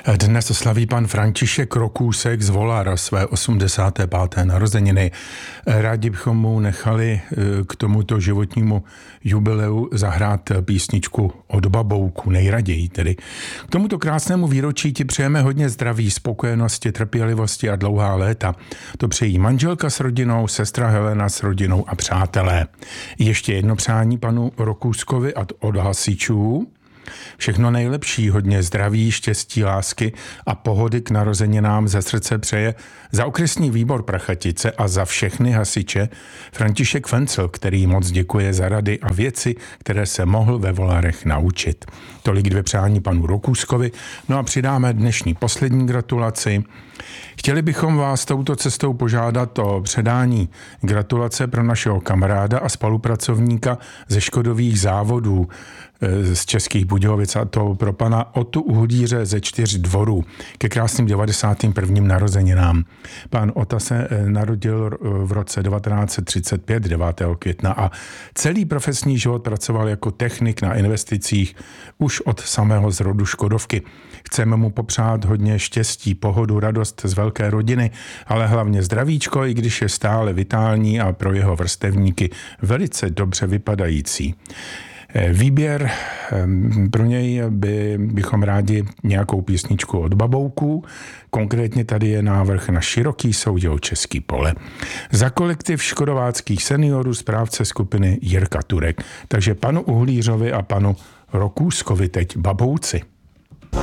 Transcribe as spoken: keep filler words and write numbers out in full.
Dnes slaví pan František Rokůsek z Volar své osmdesáté páté narozeniny. Rádi bychom mu nechali k tomuto životnímu jubileu zahrát písničku od Babouku, nejraději tedy. K tomuto krásnému výročí ti přejeme hodně zdraví, spokojenosti, trpělivosti a dlouhá léta. To přejí manželka s rodinou, sestra Helena s rodinou a přátelé. Ještě jedno přání panu Rokůskovi a od hasičů. Všechno nejlepší, hodně zdraví, štěstí, lásky a pohody k narozeninám ze srdce přeje za okresní výbor Prachatice a za všechny hasiče František Fencl, který moc děkuje za rady a věci, které se mohl ve Volarech naučit. Tolik dvě přání panu Rokůskovi. No a přidáme dnešní poslední gratulaci. Chtěli bychom vás touto cestou požádat o předání gratulace pro našeho kamaráda a spolupracovníka ze Škodových závodů z Českých Budějovic, a to pro pana Otu Uhlíře ze Čtyř dvorů ke krásným devadesátým prvním narozeninám. Pan Ota se narodil v roce devatenáct set třicet pět, devátého května, a celý profesní život pracoval jako technik na investicích už od samého zrodu Škodovky. Chceme mu popřát hodně štěstí, pohodu, radost z velké rodiny, ale hlavně zdravíčko, i když je stále vitální a pro jeho vrstevníky velice dobře vypadající. Výběr pro něj by, bychom rádi nějakou písničku od Babouků. Konkrétně tady je návrh na Široký soudil Český pole. Za kolektiv škodováckých seniorů správce skupiny Jirka Turek. Takže panu Uhlířovi a panu Rokůskovi teď Babouci.